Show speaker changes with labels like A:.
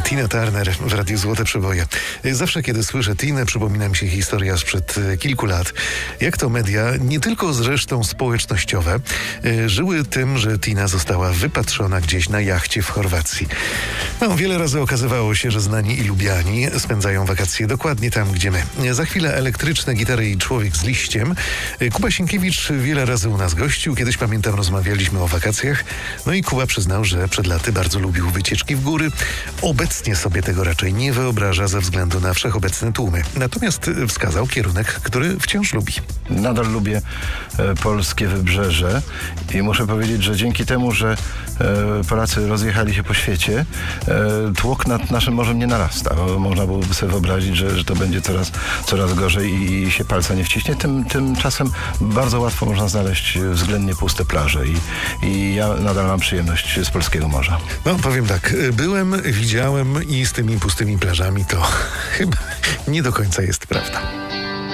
A: Tina Turner w Radiu Złote Przeboje. Zawsze, kiedy słyszę Tinę, przypomina mi się historia sprzed kilku lat. Jak to media, nie tylko zresztą społecznościowe, żyły tym, że Tina została wypatrzona gdzieś na jachcie w Chorwacji. Wiele razy okazywało się, że znani i lubiani spędzają wakacje dokładnie tam, gdzie my. Za chwilę elektryczne gitary i człowiek z liściem. Kuba Sienkiewicz wiele razy u nas gościł. Kiedyś, pamiętam, rozmawialiśmy o wakacjach. I Kuba przyznał, że przed laty bardzo lubił wycieczki w góry. Obecnie sobie tego raczej nie wyobraża ze względu na wszechobecne tłumy. Natomiast wskazał kierunek, który wciąż lubi.
B: Nadal lubię polskie wybrzeże i muszę powiedzieć, że dzięki temu, że Polacy rozjechali się po świecie, tłok nad naszym morzem nie narasta. Można byłoby sobie wyobrazić, że to będzie coraz gorzej i się palca nie wciśnie. Tymczasem bardzo łatwo można znaleźć względnie puste plaże i ja nadal mam przyjemność z polskiego morza.
A: Powiem tak, byłem, widziałem i z tymi pustymi plażami to chyba nie do końca jest prawda.